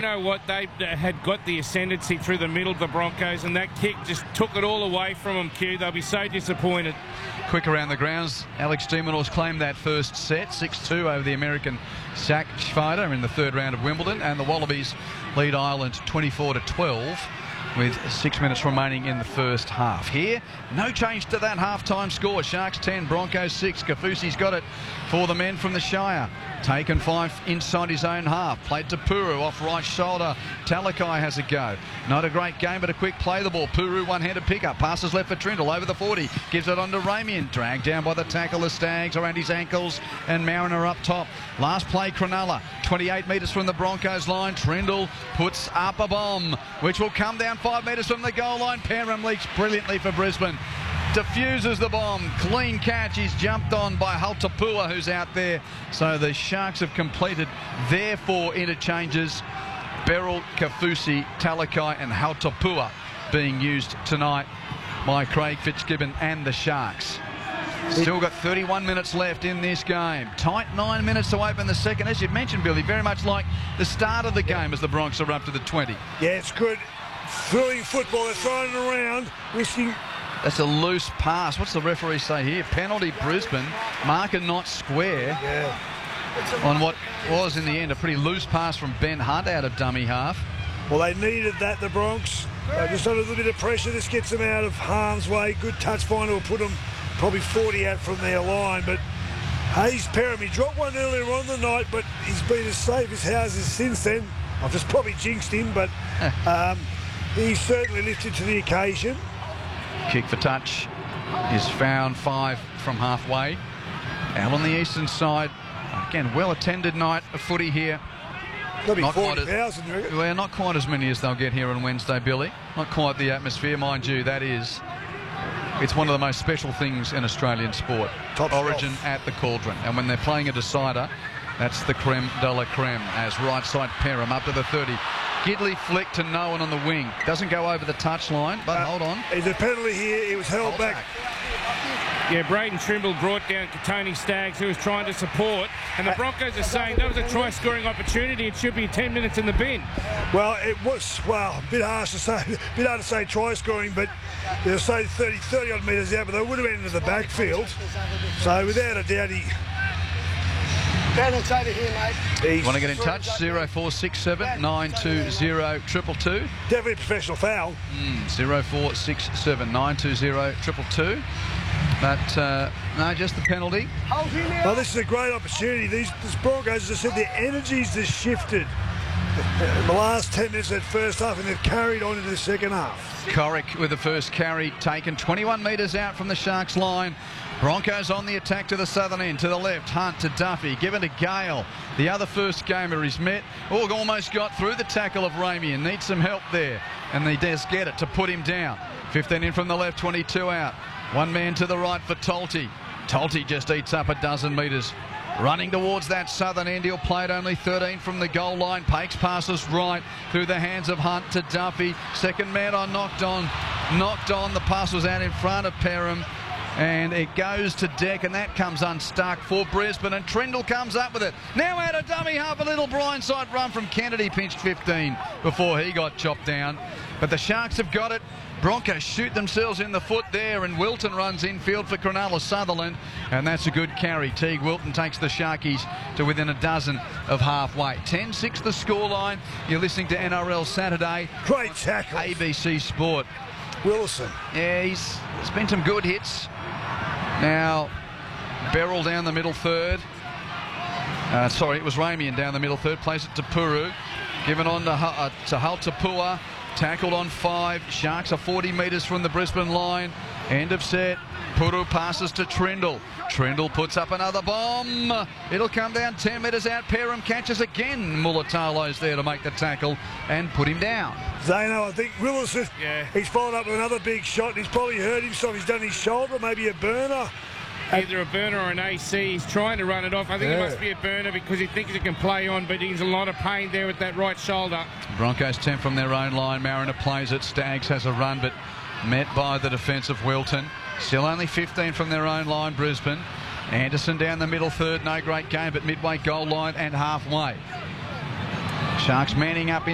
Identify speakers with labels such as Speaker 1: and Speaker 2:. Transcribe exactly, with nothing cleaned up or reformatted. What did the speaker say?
Speaker 1: know what? They had got the ascendancy through the middle of the Broncos, and that kick just took it all away from them, Q. They'll be so disappointed.
Speaker 2: Quick around the grounds. Alex de Minaur's claimed that first set, six two over the American Zach Schweider in the third round of Wimbledon, and the Wallabies lead Ireland twenty-four to twelve. With six minutes remaining in the first half. Here, no change to that half-time score. Sharks ten, Broncos six. Kaufusi's got it for the men from the Shire. Taken five inside his own half. Played to Puru off right shoulder. Talakai has a go. Not a great game, but a quick play the ball. Puru one-handed pickup. Passes left for Trindle over the forty. Gives it on to Ramian. Dragged down by the tackle of Staggs around his ankles. And Mariner up top. Last play, Cronulla. twenty-eight metres from the Broncos line. Trindle puts up a bomb, which will come down five metres from the goal line. Perham leaks brilliantly for Brisbane. Diffuses the bomb. Clean catch. He's jumped on by Haltapua, who's out there. So the Sharks have completed their four interchanges. Beryl, Kaufusi, Talakai and Haltapua being used tonight by Craig Fitzgibbon and the Sharks. Still got thirty-one minutes left in this game. Tight nine minutes to open the second. As you mentioned, Billy, very much like the start of the game as the Bronx are up to the twenty.
Speaker 3: Yeah, it's good. Thrilling football. They're throwing it around, risking...
Speaker 2: That's a loose pass. What's the referee say here? Penalty Brisbane. Marker not square.
Speaker 3: Yeah.
Speaker 2: On what was in the end a pretty loose pass from Ben Hunt out of dummy half.
Speaker 3: Well, they needed that, the Bronx. They just under a little bit of pressure. This gets them out of harm's way. Good touch finder will put them probably forty out from their line. But Hayes Perham, he dropped one earlier on the night, but he's been as safe as houses since then. I've just probably jinxed him, but um, he certainly lifted to the occasion.
Speaker 2: Kick for touch is found five from halfway. Out on the eastern side, again, well-attended night of footy here.
Speaker 3: There'll be
Speaker 2: Not quite
Speaker 3: forty thousand,
Speaker 2: as, well, not quite as many as they'll get here on Wednesday, Billy. Not quite the atmosphere, mind you. That is, it's one of the most special things in Australian sport.
Speaker 3: Top
Speaker 2: Origin
Speaker 3: shelf.
Speaker 2: at the Cauldron. And when they're playing a decider, that's the creme de la creme. As right side Perham up to the thirty. Gidley flick to no one on the wing. Doesn't go over the touchline, but uh, hold on.
Speaker 3: There's a penalty here. It was held
Speaker 2: Hold
Speaker 3: back.
Speaker 2: back.
Speaker 1: Yeah, Braden Trimble brought down Tony Staggs, who was trying to support, and the Broncos are saying that was a try-scoring opportunity. It should be ten minutes in the bin.
Speaker 3: Well, it was, well, a bit harsh to say, a bit hard to say try-scoring, but they'll say thirty, thirty odd metres out, but they would have been into the backfield. So without a doubt, he...
Speaker 4: Penalty over here, mate.
Speaker 2: Want to get in touch? zero four six seven nine two zero two two two.
Speaker 3: Definitely a professional foul.
Speaker 2: Mm, zero four six seven nine two zero two two two. But, uh, no, just the penalty.
Speaker 3: Well, this is a great opportunity. These, these Broncos, as I said, their energies have shifted. In the last ten minutes of that first half, and they've carried on into the second half.
Speaker 2: Corrick with the first carry taken twenty-one metres out from the Sharks line. Broncos on the attack to the southern end, to the left, Hunt to Duffy, given to Gale. The other first gamer he's met. Oh, almost got through the tackle of Ramian. Needs some help there, and he does get it to put him down. fifteen in from the left, twenty-two out. One man to the right for Tolte. Tolte just eats up a dozen metres. Running towards that southern end, he'll play it only thirteen from the goal line. Pakes passes right through the hands of Hunt to Duffy. Second man on, knocked on. Knocked on, the pass was out in front of Perham. And it goes to Deck, and that comes unstuck for Brisbane, and Trindle comes up with it. Now out of dummy half, a little blindside run from Kennedy, pinched fifteen before he got chopped down. But the Sharks have got it. Broncos shoot themselves in the foot there, and Wilton runs infield for Cronulla Sutherland, and that's a good carry. Teague Wilton takes the Sharkies to within a dozen of halfway. ten six the scoreline. You're listening to N R L Saturday.
Speaker 3: Great tackle.
Speaker 2: A B C Sport.
Speaker 3: Wilson.
Speaker 2: Yeah, he's, there's been some good hits. Now, Beryl down the middle third. Uh, sorry, it was Ramian down the middle third. Plays it to Puru. Given on to, uh, to Haltapua. Tackled on five. Sharks are forty metres from the Brisbane line. End of set. Puru passes to Trindle. Trindle puts up another bomb. It'll come down ten metres out. Perham catches again. Mulatalo's there to make the tackle and put him down.
Speaker 3: Zano, I think Wilson,
Speaker 1: yeah.
Speaker 3: He's followed up with another big shot, and he's probably hurt himself. He's done his shoulder, maybe a burner.
Speaker 1: Either a burner or an A C. He's trying to run it off. I think
Speaker 3: Yeah.
Speaker 1: it must be a burner because he thinks he can play on, but he's in a lot of pain there with that right shoulder.
Speaker 2: Broncos ten from their own line. Mariner plays it. Staggs has a run, but met by the defence of Wilton. Still only fifteen from their own line, Brisbane. Anderson down the middle third. No great game, but midway goal line and halfway. Sharks manning up in